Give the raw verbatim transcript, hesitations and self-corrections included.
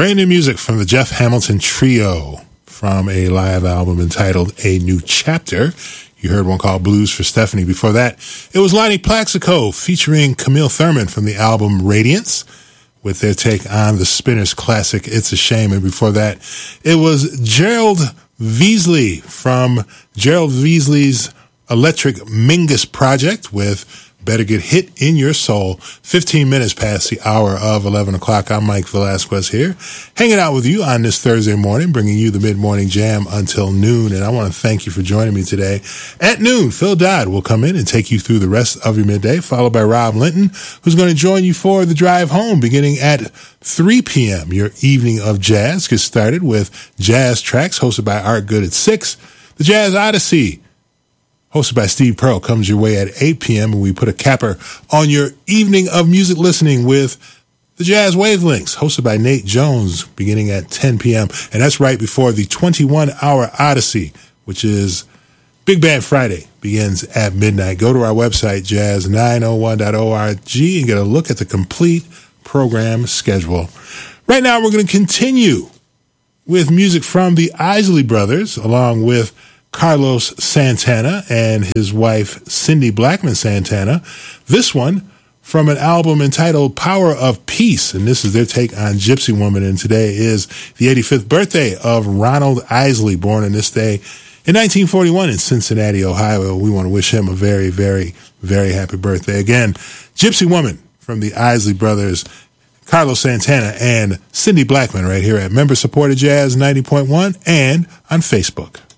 Brand new music from the Jeff Hamilton Trio from a live album entitled A New Chapter. You heard one called Blues for Stephanie. Before that, it was Lonnie Plaxico featuring Camille Thurman from the album Radiance with their take on the Spinners classic It's a Shame. And before that, it was Gerald Veasley from Gerald Veasley's Electric Mingus project with Better Get Hit in Your Soul. fifteen minutes past the hour of eleven o'clock. I'm Mike Velasquez here, hanging out with you on this Thursday morning, bringing you the mid-morning jam until noon. And I want to thank you for joining me today. At noon, Phil Dodd will come in and take you through the rest of your midday, followed by Rob Linton, who's going to join you for the drive home beginning at three p.m. Your evening of jazz gets started with Jazz Tracks, hosted by Art Good at six. The Jazz Odyssey, hosted by Steve Pearl, comes your way at eight p.m. and we put a capper on your evening of music listening with the Jazz Wavelengths, hosted by Nate Jones, beginning at ten p.m. And that's right before the twenty-one hour Odyssey, which is Big Band Friday, begins at midnight. Go to our website, jazz nine oh one dot org, and get a look at the complete program schedule. Right now, we're going to continue with music from the Isley Brothers, along with Carlos Santana and his wife, Cindy Blackman Santana. This one from an album entitled Power of Peace, and this is their take on Gypsy Woman. And today is the eighty-fifth birthday of Ronald Isley, born on this day in nineteen forty-one in Cincinnati, Ohio. We want to wish him a very, very, very happy birthday. Again, Gypsy Woman from the Isley Brothers, Carlos Santana and Cindy Blackman, right here at Member Supported Jazz ninety point one and on Facebook.